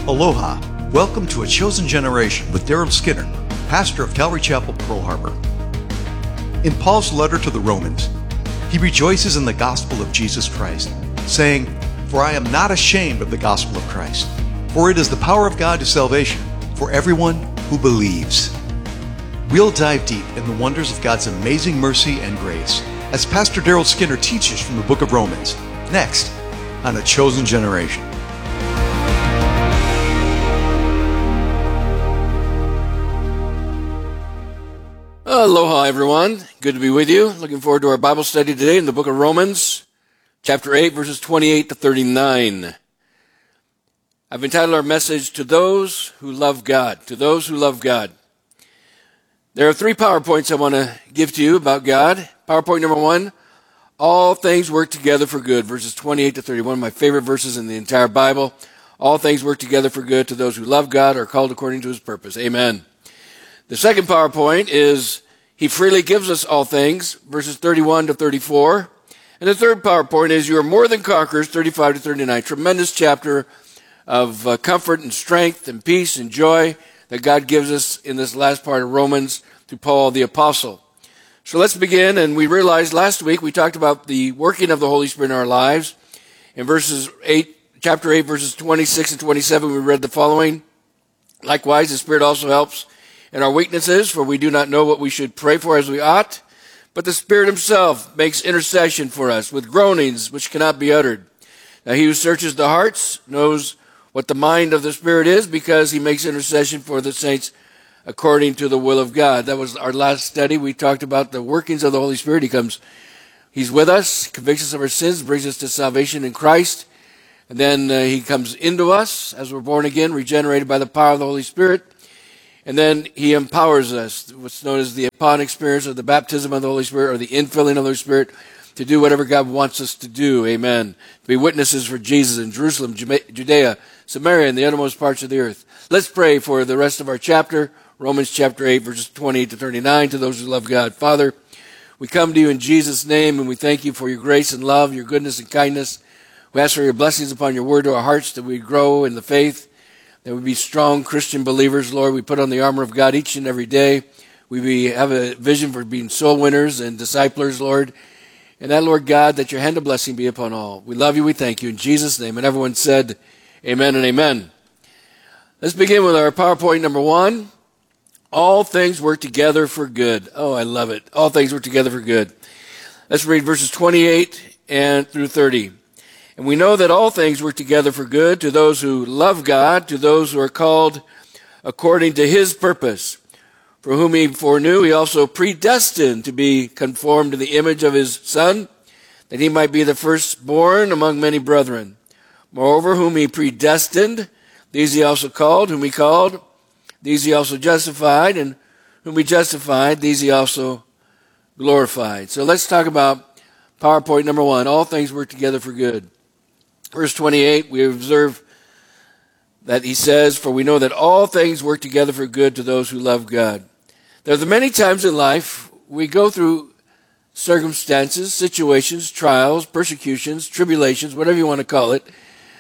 Aloha. Welcome to A Chosen Generation with Daryl Skinner, pastor of Calvary Chapel, Pearl Harbor. In Paul's letter to the Romans, he rejoices in the gospel of Jesus Christ, saying, "For I am not ashamed of the gospel of Christ, for it is the power of God to salvation for everyone who believes." We'll dive deep in the wonders of God's amazing mercy and grace as Pastor Daryl Skinner teaches from the book of Romans, next on A Chosen Generation. Aloha, everyone. Good to be with you. Looking forward to our Bible study today in the book of Romans, chapter 8, verses 28 to 39. I've entitled our message, To Those Who Love God. To Those Who Love God. There are 3 PowerPoints I want to give to you about God. PowerPoint number 1, all things work together for good, verses 28 to 30. One of my favorite verses in the entire Bible. All things work together for good to those who love God, are called according to his purpose. Amen. The second PowerPoint is he freely gives us all things, verses 31 to 34. And the third PowerPoint is you are more than conquerors, 35 to 39. Tremendous chapter of comfort and strength and peace and joy that God gives us in this last part of Romans through Paul the Apostle. So let's begin. And we realized last week we talked about the working of the Holy Spirit in our lives. In chapter 8, verses 26 and 27, we read the following. Likewise, the Spirit also helps in our weaknesses, for we do not know what we should pray for as we ought, but the Spirit himself makes intercession for us with groanings which cannot be uttered. Now he who searches the hearts knows what the mind of the Spirit is, because he makes intercession for the saints according to the will of God. That was our last study. We talked about the workings of the Holy Spirit. He's with us, convicts us of our sins, brings us to salvation in Christ, and then he comes into us as we're born again, regenerated by the power of the Holy Spirit. And then he empowers us, what's known as the upon experience of the baptism of the Holy Spirit, or the infilling of the Holy Spirit, to do whatever God wants us to do. Amen. To be witnesses for Jesus in Jerusalem, Judea, Samaria, and the uttermost parts of the earth. Let's pray for the rest of our chapter, Romans chapter 8, verses 28 to 39, to those who love God. Father, we come to you in Jesus' name, and we thank you for your grace and love, your goodness and kindness. We ask for your blessings upon your word to our hearts, that we grow in the faith, that we be strong Christian believers, Lord. We put on the armor of God each and every day. We have a vision for being soul winners and disciplers, Lord. And that, Lord God, that your hand of blessing be upon all. We love you. We thank you. In Jesus' name. And everyone said, amen and amen. Let's begin with our PowerPoint number 1. All things work together for good. Oh, I love it. All things work together for good. Let's read verses 28 and through 30. And we know that all things work together for good to those who love God, to those who are called according to his purpose. For whom he foreknew, he also predestined to be conformed to the image of his Son, that he might be the firstborn among many brethren. Moreover, whom he predestined, these he also called. Whom he called, these he also justified. And whom he justified, these he also glorified. So let's talk about PowerPoint number 1. All things work together for good. Verse 28, we observe that he says, for we know that all things work together for good to those who love God. There are many times in life we go through circumstances, situations, trials, persecutions, tribulations, whatever you want to call it,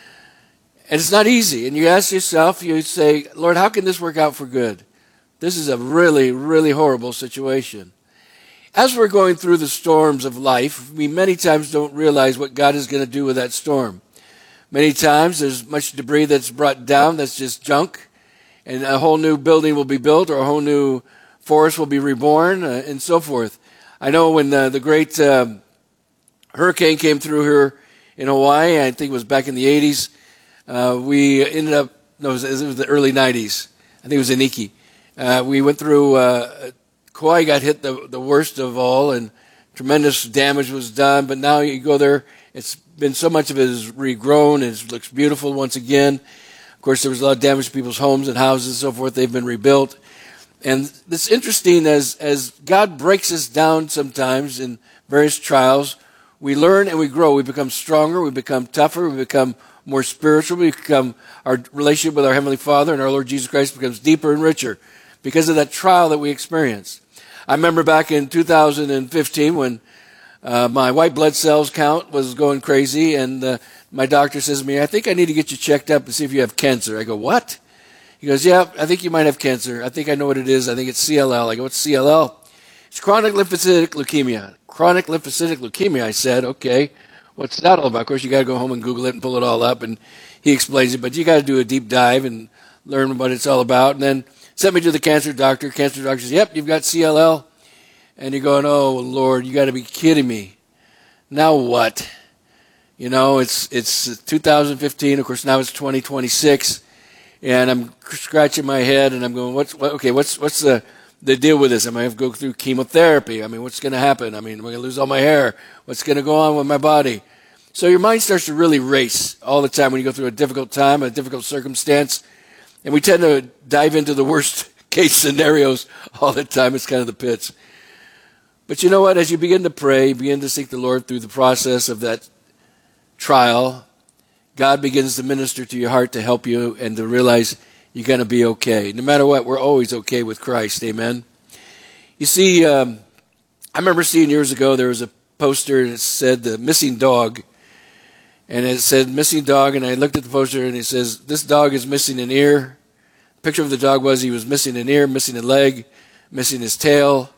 and it's not easy. And you ask yourself, you say, Lord, how can this work out for good? This is a really, really horrible situation. As we're going through the storms of life, we many times don't realize what God is going to do with that storm. Many times there's much debris that's brought down that's just junk, and a whole new building will be built, or a whole new forest will be reborn, and so forth. I know when the great hurricane came through here in Hawaii, I think it was back in the 80s, we ended up, no, it was the early 90s. I think it was Iniki. We went through, Kauai got hit the worst of all, and tremendous damage was done, but now you go there, it's been so much of it is regrown, and it looks beautiful once again. Of course, there was a lot of damage to people's homes and houses and so forth. They've been rebuilt. And it's interesting as God breaks us down sometimes in various trials, we learn and we grow. We become stronger, we become tougher, we become more spiritual, our relationship with our Heavenly Father and our Lord Jesus Christ becomes deeper and richer because of that trial that we experience. I remember back in 2015 when My white blood cells count was going crazy, and my doctor says to me, I think I need to get you checked up and see if you have cancer. I go, what? He goes, yeah, I think you might have cancer. I think I know what it is. I think it's CLL. I go, what's CLL? It's chronic lymphocytic leukemia. Chronic lymphocytic leukemia, I said, okay. What's that all about? Of course, you got to go home and Google it and pull it all up, and he explains it, but you got to do a deep dive and learn what it's all about. And then sent me to the cancer doctor. Cancer doctor says, yep, you've got CLL. And you're going, oh, Lord, you got to be kidding me. Now what? You know, it's 2015. Of course, now it's 2026. And I'm scratching my head, and I'm going, what's the deal with this? Am I going to go through chemotherapy? I mean, what's going to happen? I mean, am I going to lose all my hair? What's going to go on with my body? So your mind starts to really race all the time when you go through a difficult time, a difficult circumstance. And we tend to dive into the worst case scenarios all the time. It's kind of the pits. But you know what? As you begin to pray, begin to seek the Lord through the process of that trial, God begins to minister to your heart to help you and to realize you're going to be okay. No matter what, we're always okay with Christ. Amen. You see, I remember seeing years ago, there was a poster that said the missing dog. And it said missing dog, and I looked at the poster and it says, this dog is missing an ear. The picture of the dog was he was missing an ear, missing a leg, missing his tail.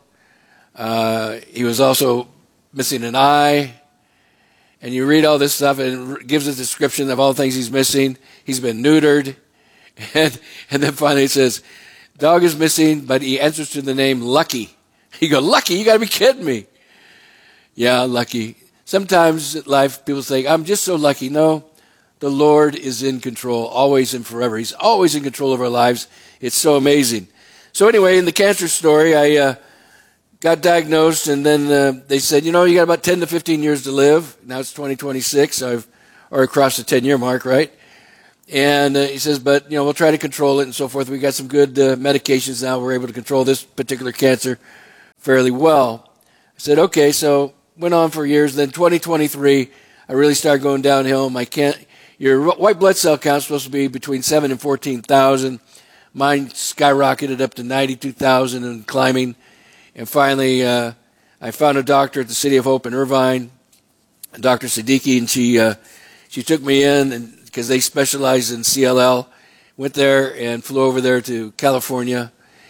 He was also missing an eye. And you read all this stuff, and it gives a description of all the things he's missing. He's been neutered. And then finally it says, dog is missing, but he answers to the name Lucky. You go, Lucky? You got to be kidding me. Yeah, Lucky. Sometimes in life, people say, I'm just so lucky. No, the Lord is in control, always and forever. He's always in control of our lives. It's so amazing. So anyway, in the cancer story, I got diagnosed, and then they said, you got about 10 to 15 years to live. Now it's 2026, so I've already crossed the 10-year mark, right? And he says, but, we'll try to control it and so forth. We got some good medications now. We're able to control this particular cancer fairly well. I said, okay, so went on for years. Then 2023, I really started going downhill. Your white blood cell count is supposed to be between 7 and 14,000. Mine skyrocketed up to 92,000 and climbing. And finally, I found a doctor at the City of Hope in Irvine, Dr. Siddiqui, and she took me in because they specialize in CLL. Went there and flew over there to California.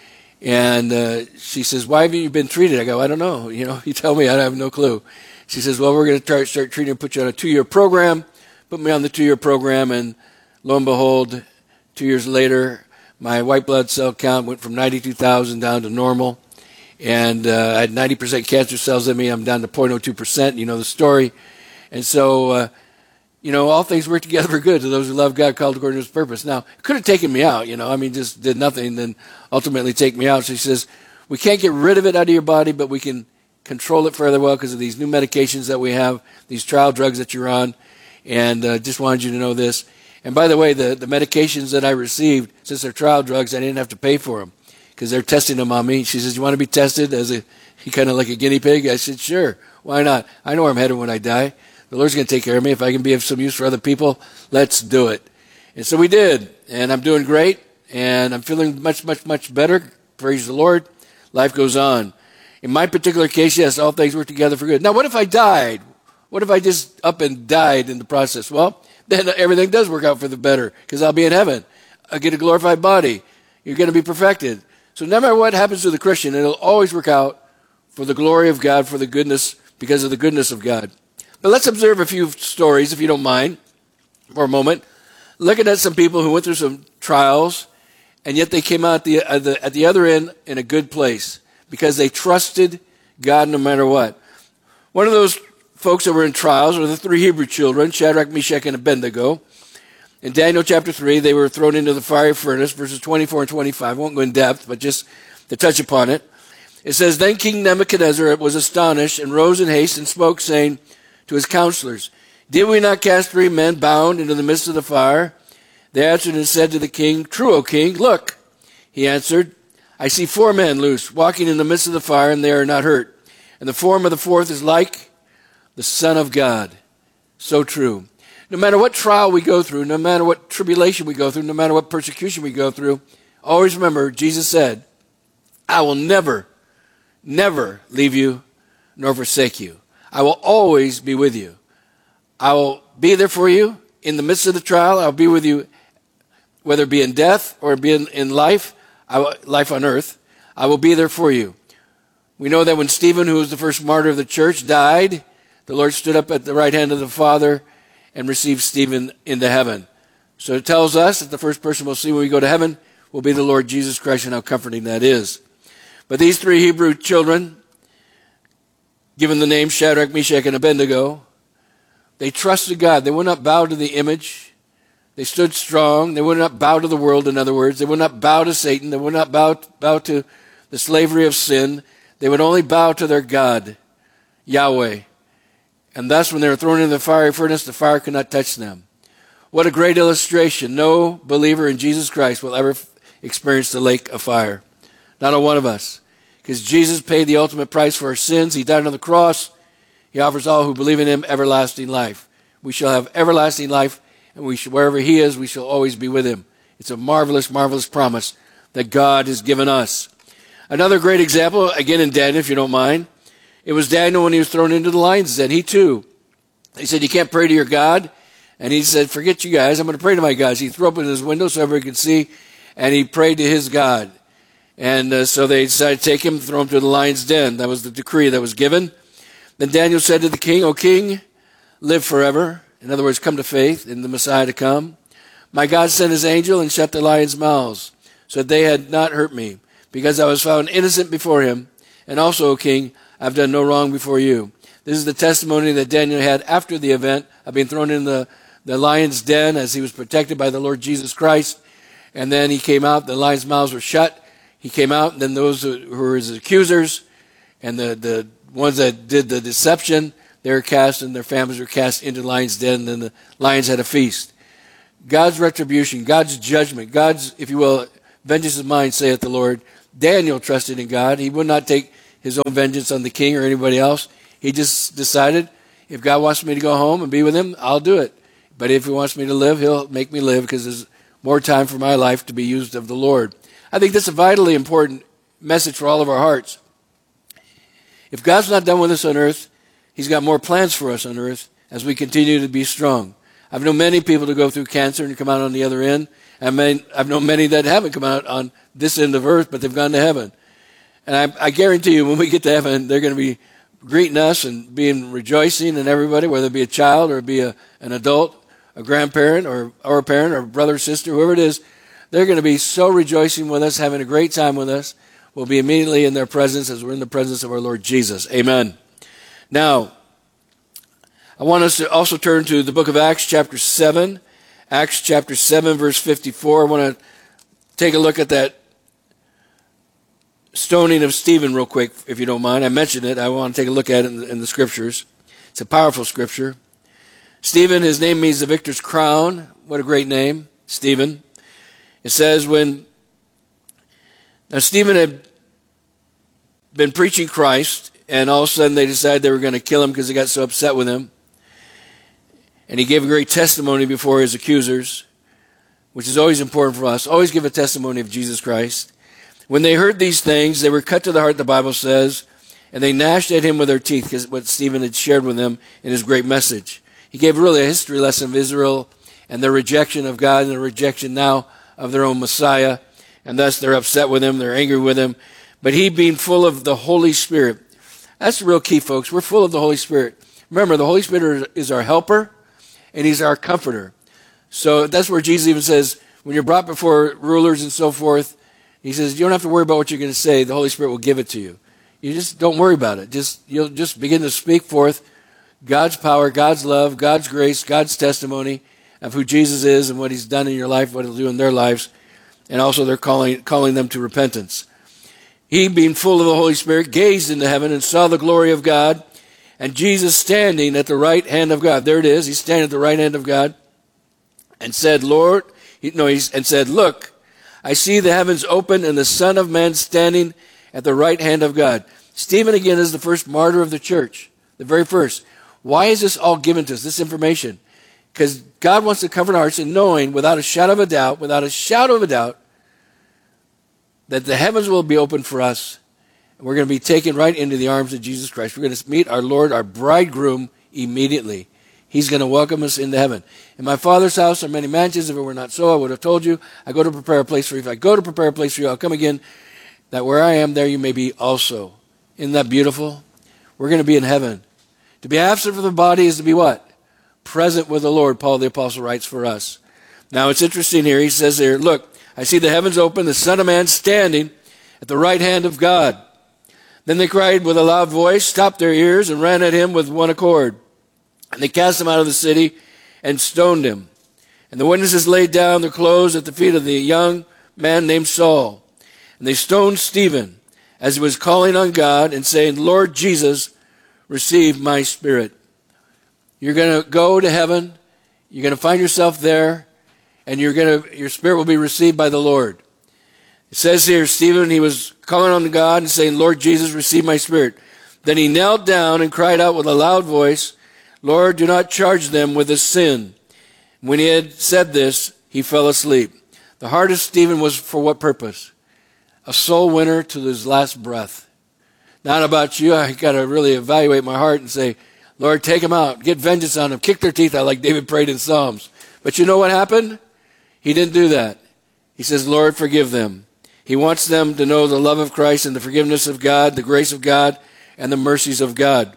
And she says, why haven't you been treated? I go, I don't know. You tell me. I have no clue. She says, well, we're going to start treating you, put you on a 2-year program. Put me on the 2-year program, and lo and behold, 2 years later, my white blood cell count went from 92,000 down to normal. And I had 90% cancer cells in me. I'm down to 0.02%. You know the story. And so, all things work together for good to those who love God, called according to his purpose. Now, it could have taken me out, just did nothing and then ultimately take me out. So she says, we can't get rid of it out of your body, but we can control it fairly well because of these new medications that we have, these trial drugs that you're on. And just wanted you to know this. And by the way, the medications that I received, since they're trial drugs, I didn't have to pay for them because they're testing them on me. She says, you want to be tested as kind of like a guinea pig? I said, sure. Why not? I know where I'm headed when I die. The Lord's going to take care of me. If I can be of some use for other people, let's do it. And so we did. And I'm doing great. And I'm feeling much, much, much better. Praise the Lord. Life goes on. In my particular case, yes, all things work together for good. Now, what if I died? What if I just up and died in the process? Well, then everything does work out for the better because I'll be in heaven. I'll get a glorified body. You're going to be perfected. So no matter what happens to the Christian, it'll always work out for the glory of God, for the goodness, because of the goodness of God. But let's observe a few stories, if you don't mind, for a moment. Looking at some people who went through some trials, and yet they came out at the other end in a good place because they trusted God no matter what. One of those folks that were in trials were the 3 Hebrew children, Shadrach, Meshach, and Abednego. In Daniel chapter 3, they were thrown into the fiery furnace, verses 24 and 25. I won't go in depth, but just to touch upon it. It says, then King Nebuchadnezzar was astonished and rose in haste and spoke, saying to his counselors, did we not cast 3 men bound into the midst of the fire? They answered and said to the king, true, O king, look. He answered, I see 4 men loose, walking in the midst of the fire, and they are not hurt. And the form of the 4th is like the Son of God. So true. No matter what trial we go through, no matter what tribulation we go through, no matter what persecution we go through, always remember, Jesus said, I will never, never leave you nor forsake you. I will always be with you. I will be there for you in the midst of the trial. I'll be with you, whether it be in death or be in life, life on earth. I will be there for you. We know that when Stephen, who was the first martyr of the church, died, the Lord stood up at the right hand of the Father and received Stephen into heaven. So it tells us that the first person we'll see when we go to heaven will be the Lord Jesus Christ, and how comforting that is. But these three Hebrew children, given the name Shadrach, Meshach, and Abednego, they trusted God. They would not bow to the image. They stood strong. They would not bow to the world, in other words. They would not bow to Satan. They would not bow to the slavery of sin. They would only bow to their God, Yahweh. And thus, when they were thrown into the fiery furnace, the fire could not touch them. What a great illustration. No believer in Jesus Christ will ever experience the lake of fire. Not a one of us. Because Jesus paid the ultimate price for our sins. He died on the cross. He offers all who believe in him everlasting life. We shall have everlasting life, and wherever he is, we shall always be with him. It's a marvelous, marvelous promise that God has given us. Another great example, again in Daniel, if you don't mind. It was Daniel when he was thrown into the lion's den. He too. He said, you can't pray to your God. And he said, forget you guys. I'm going to pray to my God. So he threw open his window so everybody could see, and he prayed to his God. And so they decided to take him, throw him to the lion's den. That was the decree that was given. Then Daniel said to the king, O king, live forever. In other words, come to faith in the Messiah to come. My God sent his angel and shut the lions' mouths, so that they had not hurt me, because I was found innocent before him. And also, O king, I have done no wrong before you. This is the testimony that Daniel had after the event of being thrown in the lion's den, as he was protected by the Lord Jesus Christ. And then he came out, the lions' mouths were shut. He came out, and then those who were his accusers and the ones that did the deception, they were cast, and their families were cast into the lion's den, and then the lions had a feast. God's retribution, God's judgment, God's, if you will, vengeance is mine, saith the Lord. Daniel trusted in God. He would not take his own vengeance on the king or anybody else. He just decided, if God wants me to go home and be with him, I'll do it. But if he wants me to live, he'll make me live, because there's more time for my life to be used of the Lord. I think that's a vitally important message for all of our hearts. If God's not done with us on earth, he's got more plans for us on earth as we continue to be strong. I've known many people to go through cancer and come out on the other end. I've known many that haven't come out on this end of earth, but they've gone to heaven. And I guarantee you, when we get to heaven, they're going to be greeting us and being rejoicing, and everybody, whether it be a child or it be an adult, a grandparent or a parent or brother or sister, whoever it is, they're going to be so rejoicing with us, having a great time with us. We'll be immediately in their presence as we're in the presence of our Lord Jesus. Amen. Now, I want us to also turn to the book of Acts chapter 7. Acts chapter 7, verse 54. I want to take a look at that stoning of Stephen real quick, if you don't mind. I mentioned it. I want to take a look at it in the scriptures. It's a powerful scripture. Stephen, his name means the victor's crown. What a great name, Stephen. It says now Stephen had been preaching Christ, and all of a sudden they decided they were going to kill him because they got so upset with him. And he gave a great testimony before his accusers, which is always important for us. Always give a testimony of Jesus Christ. When they heard these things, they were cut to the heart, the Bible says, and they gnashed at him with their teeth, because what Stephen had shared with them in his great message. He gave really a history lesson of Israel and their rejection of God and their rejection now of their own Messiah, and thus they're upset with him, they're angry with him. But he being full of the Holy Spirit. That's the real key, folks. We're full of the Holy Spirit. Remember, the Holy Spirit is our helper, and he's our comforter. So that's where Jesus even says, when you're brought before rulers and so forth, he says, you don't have to worry about what you're going to say. The Holy Spirit will give it to you. You just don't worry about it. You'll just begin to speak forth God's power, God's love, God's grace, God's testimony of who Jesus is and what he's done in your life, what he'll do in their lives. And also they're calling them to repentance. He, being full of the Holy Spirit, gazed into heaven and saw the glory of God, and Jesus standing at the right hand of God. There it is. He's standing at the right hand of God, and said, Look, I see the heavens open and the Son of Man standing at the right hand of God. Stephen, again, is the first martyr of the church, the very first. Why is this all given to us, this information? Because God wants to comfort our hearts in knowing without a shadow of a doubt, that the heavens will be open for us, We're going to be taken right into the arms of Jesus Christ. We're going to meet our Lord, our bridegroom, immediately. He's going to welcome us into heaven. In my Father's house are many mansions. If it were not so, I would have told you. I go to prepare a place for you. If I go to prepare a place for you, I'll come again, that where I am, there you may be also. Isn't that beautiful? We're going to be in heaven. To be absent from the body is to be what? Present with the Lord, Paul the Apostle writes for us. Now it's interesting here. He says here, look, I see the heavens open, the Son of Man standing at the right hand of God. Then they cried with a loud voice, stopped their ears, and ran at him with one accord. And they cast him out of the city and stoned him. And the witnesses laid down their clothes at the feet of the young man named Saul. And they stoned Stephen as he was calling on God and saying, Lord Jesus, receive my spirit. You're going to go to heaven. You're going to find yourself there. And your spirit will be received by the Lord. It says here, Stephen, he was calling on God and saying, Lord Jesus, receive my spirit. Then he knelt down and cried out with a loud voice, Lord, do not charge them with this sin. When he had said this, he fell asleep. The heart of Stephen was for what purpose? A soul winner to his last breath. Not about you. I got to really evaluate my heart and say, Lord, take them out. Get vengeance on them. Kick their teeth out like David prayed in Psalms. But you know what happened? He didn't do that. He says, Lord, forgive them. He wants them to know the love of Christ and the forgiveness of God, the grace of God, and the mercies of God.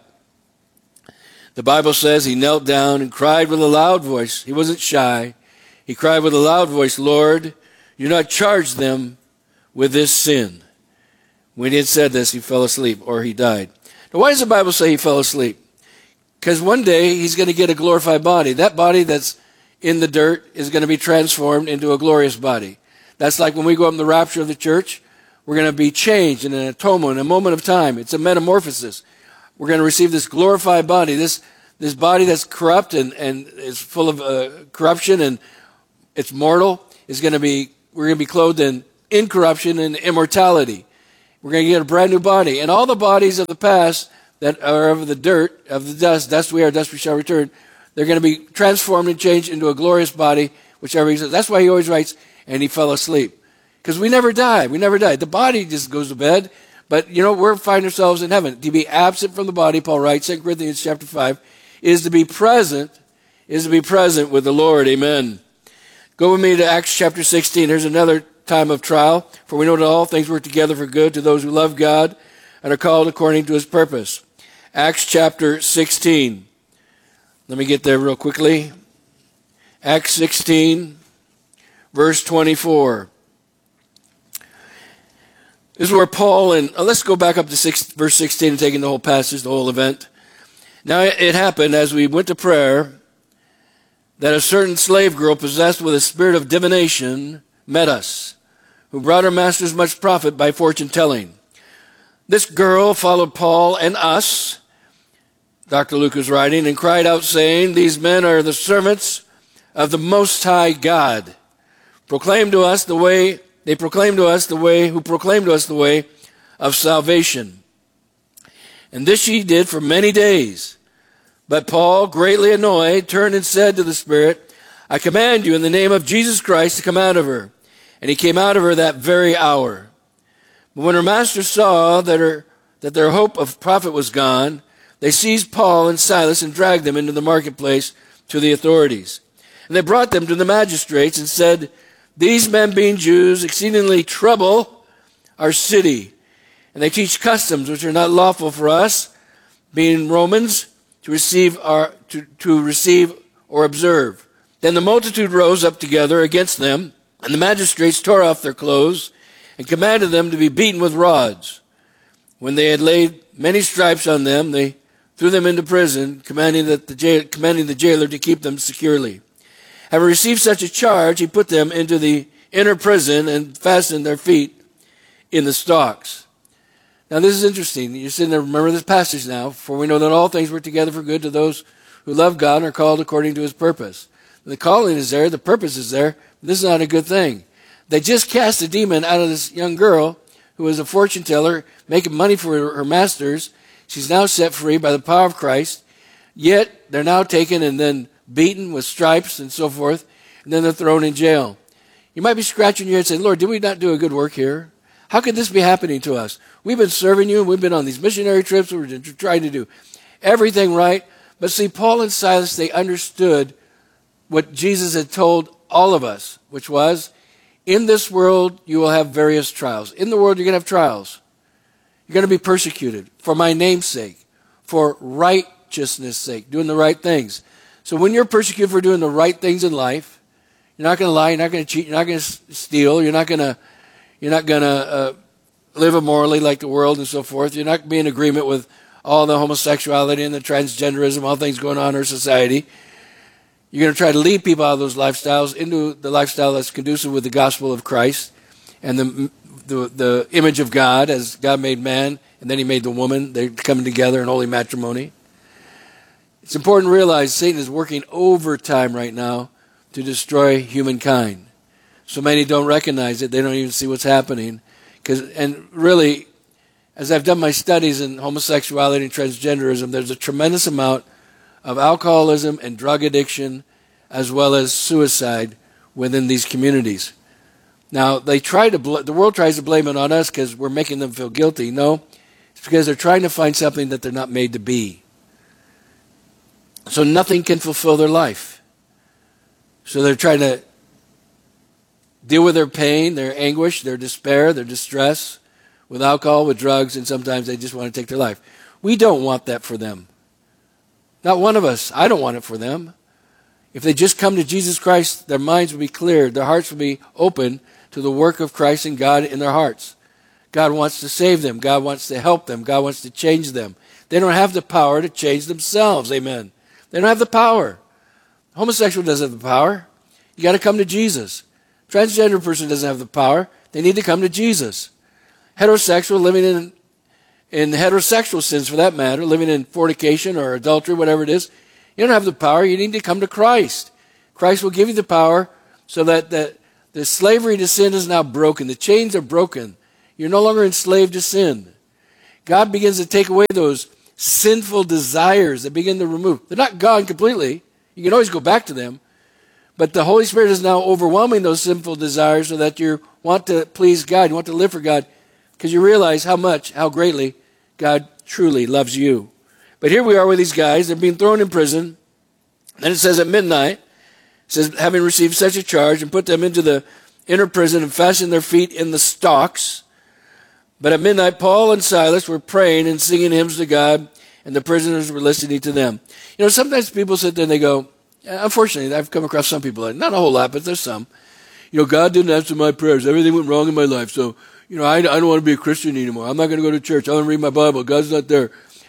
The Bible says he knelt down and cried with a loud voice. He wasn't shy. He cried with a loud voice, Lord, do not charge them with this sin. When he had said this, he fell asleep, or he died. Now, why does the Bible say he fell asleep? Because one day he's going to get a glorified body. That body that's in the dirt is going to be transformed into a glorious body. That's like when we go up in the rapture of the church, we're going to be changed in an atonement, in a moment of time. It's a metamorphosis. We're going to receive this glorified body, this body that's corrupt and is full of corruption and it's mortal. We're going to be clothed in incorruption and immortality. We're going to get a brand new body. And all the bodies of the past that are of the dirt, of the dust we are, dust we shall return, they're going to be transformed and changed into a glorious body, whichever he says. That's why he always writes, and he fell asleep. Because we never die. We never die. The body just goes to bed. But, we're finding ourselves in heaven. To be absent from the body, Paul writes, 2 Corinthians chapter 5, is to be present with the Lord. Amen. Go with me to Acts chapter 16. Here's another time of trial. For we know that all things work together for good to those who love God and are called according to his purpose. Acts chapter 16. Let me get there real quickly. Acts 16, verse 24. This is where Paul let's go back up to verse 16 and taking the whole passage, the whole event. Now it happened as we went to prayer that a certain slave girl possessed with a spirit of divination met us, who brought our masters much profit by fortune telling. This girl followed Paul and us, Dr. Luke is writing, and cried out saying, these men are the servants of the Most High God. They proclaim to us the way of salvation. And this she did for many days. But Paul, greatly annoyed, turned and said to the spirit, I command you in the name of Jesus Christ to come out of her. And he came out of her that very hour. But when her masters saw that their hope of profit was gone, they seized Paul and Silas and dragged them into the marketplace to the authorities. And they brought them to the magistrates and said, these men, being Jews, exceedingly trouble our city, and they teach customs which are not lawful for us, being Romans, to receive or observe. Then the multitude rose up together against them, and the magistrates tore off their clothes and commanded them to be beaten with rods. When they had laid many stripes on them, they threw them into prison, commanding the jailer to keep them securely. Having received such a charge, he put them into the inner prison and fastened their feet in the stocks. Now this is interesting. You're sitting there, remember this passage now. For we know that all things work together for good to those who love God and are called according to his purpose. The calling is there, the purpose is there. This is not a good thing. They just cast a demon out of this young girl who was a fortune teller, making money for her masters. She's now set free by the power of Christ. Yet they're now taken and then beaten with stripes and so forth, and then they're thrown in jail. You might be scratching your head saying, Lord, did we not do a good work here? How could this be happening to us? We've been serving you, and we've been on these missionary trips, we're trying to do everything right. But see, Paul and Silas, they understood what Jesus had told all of us, which was, in this world you will have various trials. In the world you're going to have trials. You're going to be persecuted for my name's sake, for righteousness' sake, doing the right things. So when you're persecuted for doing the right things in life, you're not going to lie, you're not going to cheat, you're not going to steal, you're not going to live immorally like the world and so forth. You're not going to be in agreement with all the homosexuality and the transgenderism, all things going on in our society. You're going to try to lead people out of those lifestyles into the lifestyle that's conducive with the gospel of Christ and the image of God, as God made man, and then he made the woman. They're coming together in holy matrimony. It's important to realize Satan is working overtime right now to destroy humankind. So many don't recognize it. They don't even see what's happening. And really, as I've done my studies in homosexuality and transgenderism, there's a tremendous amount of alcoholism and drug addiction, as well as suicide within these communities. Now, the world tries to blame it on us because we're making them feel guilty. No, it's because they're trying to find something that they're not made to be. So nothing can fulfill their life. So they're trying to deal with their pain, their anguish, their despair, their distress with alcohol, with drugs, and sometimes they just want to take their life. We don't want that for them. Not one of us. I don't want it for them. If they just come to Jesus Christ, their minds will be cleared, their hearts will be open to the work of Christ and God in their hearts. God wants to save them. God wants to help them. God wants to change them. They don't have the power to change themselves. Amen. They don't have the power. Homosexual doesn't have the power. You got to come to Jesus. Transgender person doesn't have the power. They need to come to Jesus. Heterosexual, living in heterosexual sins for that matter, living in fornication or adultery, whatever it is, you don't have the power. You need to come to Christ. Christ will give you the power so that the slavery to sin is now broken. The chains are broken. You're no longer enslaved to sin. God begins to take away those sinful desires that begin to remove. They're not gone completely. You can always go back to them. But the Holy Spirit is now overwhelming those sinful desires so that you want to please God. You want to live for God because you realize how greatly God truly loves you. But here we are with these guys. They're being thrown in prison. And it says at midnight, it says, having received such a charge, and put them into the inner prison and fastened their feet in the stocks. But at midnight, Paul and Silas were praying and singing hymns to God, and the prisoners were listening to them. You know, sometimes people sit there and they go, unfortunately, I've come across some people, not a whole lot, but there's some. You know, God didn't answer my prayers. Everything went wrong in my life. So, you know, I don't want to be a Christian anymore. I'm not going to go to church. I want to read my Bible. God's not there.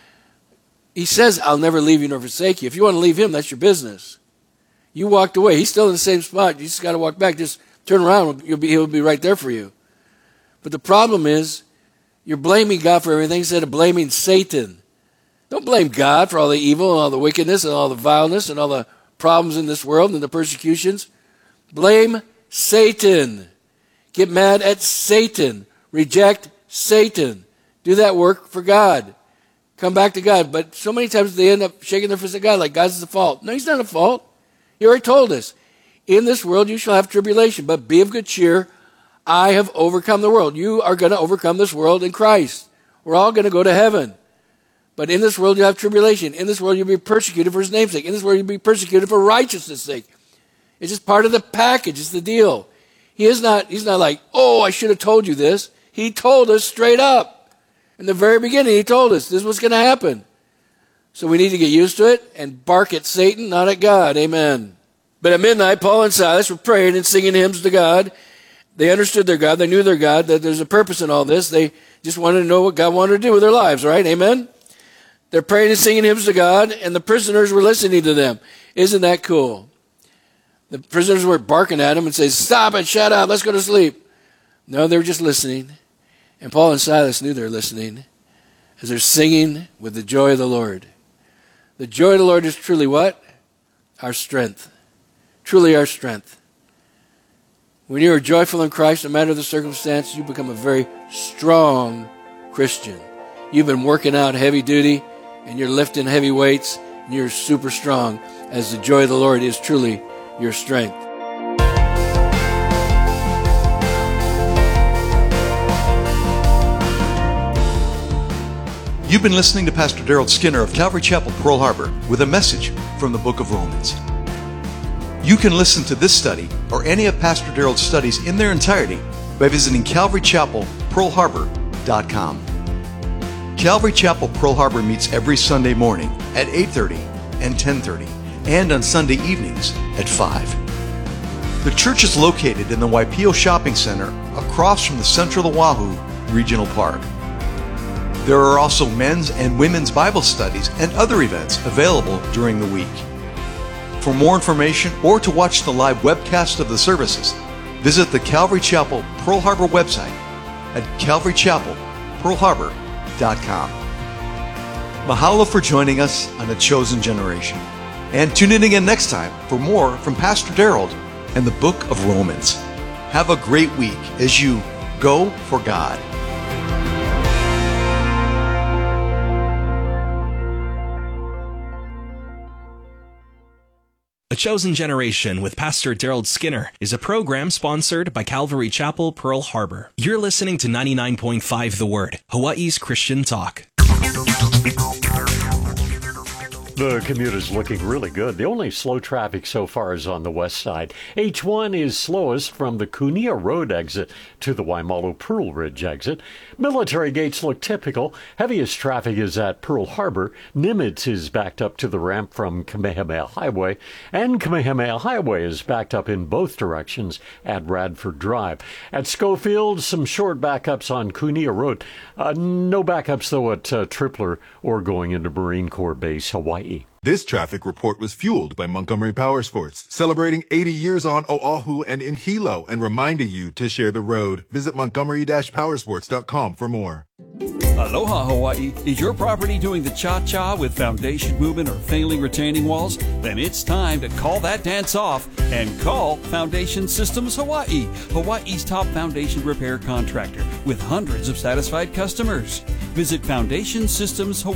He says, I'll never leave you nor forsake you. If you want to leave him, that's your business. You walked away. He's still in the same spot. You just got to walk back. Just turn around. He'll be right there for you. But the problem is, you're blaming God for everything instead of blaming Satan. Don't blame God for all the evil and all the wickedness and all the vileness and all the problems in this world and the persecutions. Blame Satan. Get mad at Satan. Reject Satan. Do that work for God. Come back to God. But so many times they end up shaking their fist at God like God's the fault. No, he's not at fault. He already told us. In this world you shall have tribulation, but be of good cheer. I have overcome the world. You are going to overcome this world in Christ. We're all going to go to heaven. But in this world you have tribulation. In this world you'll be persecuted for his name's sake. In this world you'll be persecuted for righteousness' sake. It's just part of the package. It's the deal. He's not like, oh, I should have told you this. He told us straight up. In the very beginning, he told us this was going to happen. So we need to get used to it and bark at Satan, not at God. Amen. But at midnight, Paul and Silas were praying and singing hymns to God. They understood their God. They knew their God, that there's a purpose in all this. They just wanted to know what God wanted to do with their lives, right? Amen? They're praying and singing hymns to God, and the prisoners were listening to them. Isn't that cool? The prisoners were barking at them and saying, stop it, shut up, let's go to sleep. No, they were just listening. And Paul and Silas knew they were listening as they're singing with the joy of the Lord. The joy of the Lord is truly what? Our strength. Truly our strength. When you are joyful in Christ, no matter the circumstance, you become a very strong Christian. You've been working out heavy duty, and you're lifting heavy weights, and you're super strong, as the joy of the Lord is truly your strength. You've been listening to Pastor Daryl Skinner of Calvary Chapel, Pearl Harbor, with a message from the book of Romans. You can listen to this study or any of Pastor Daryl's studies in their entirety by visiting calvarychapelpearlharbor.com. Calvary Chapel Pearl Harbor meets every Sunday morning at 8:30 and 10:30, and on Sunday evenings at 5. The church is located in the Waipio Shopping Center across from the Central Oahu Regional Park. There are also men's and women's Bible studies and other events available during the week. For more information or to watch the live webcast of the services, visit the Calvary Chapel Pearl Harbor website at calvarychapelpearlharbor.com. Mahalo for joining us on A Chosen Generation. And tune in again next time for more from Pastor Daryl and the book of Romans. Have a great week as you go for God. A Chosen Generation with Pastor Daryl Skinner is a program sponsored by Calvary Chapel, Pearl Harbor. You're listening to 99.5 The Word, Hawaii's Christian talk. The commute is looking really good. The only slow traffic so far is on the west side. H1 is slowest from the Kunia Road exit to the Waimalu Pearl Ridge exit. Military gates look typical. Heaviest traffic is at Pearl Harbor. Nimitz is backed up to the ramp from Kamehameha Highway. And Kamehameha Highway is backed up in both directions at Radford Drive. At Schofield, some short backups on Kunia Road. No backups, though, at Tripler or going into Marine Corps Base, Hawaii. This traffic report was fueled by Montgomery Powersports, celebrating 80 years on Oahu and in Hilo and reminding you to share the road. Visit montgomery-powersports.com for more. Aloha Hawaii. Is your property doing the cha-cha with foundation movement or failing retaining walls? Then it's time to call that dance off and call Foundation Systems Hawaii, Hawaii's top foundation repair contractor with hundreds of satisfied customers. Visit Foundation Systems Hawaii